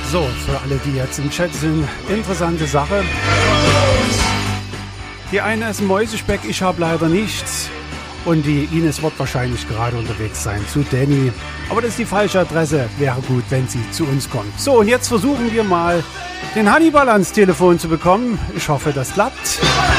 So, für alle, die jetzt im Chat sind, interessante Sache. Die eine ist Mäusespeck, ich habe leider nichts. Und die Ines wird wahrscheinlich gerade unterwegs sein zu Danny. Aber das ist die falsche Adresse. Wäre gut, wenn sie zu uns kommt. So, und jetzt versuchen wir mal, den Hannibal ans Telefon zu bekommen. Ich hoffe, das klappt.